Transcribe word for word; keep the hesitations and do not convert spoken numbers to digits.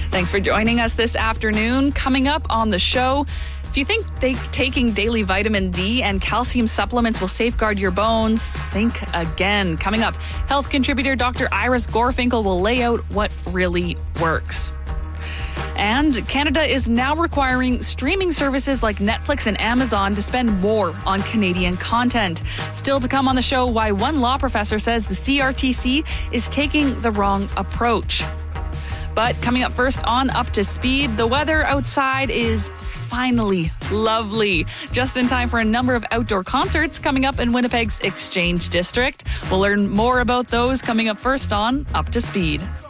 Thanks for joining us this afternoon. Coming up on the show, if you think they, taking daily vitamin D and calcium supplements will safeguard your bones, think again. Coming up, health contributor Doctor Iris Gorfinkel will lay out what really works. And Canada is now requiring streaming services like Netflix and Amazon to spend more on Canadian content. Still to come on the show, why one law professor says the C R T C is taking the wrong approach. But coming up first on Up to Speed, the weather outside is finally lovely. Just in time for a number of outdoor concerts coming up in Winnipeg's Exchange District. We'll learn more about those coming up first on Up to Speed.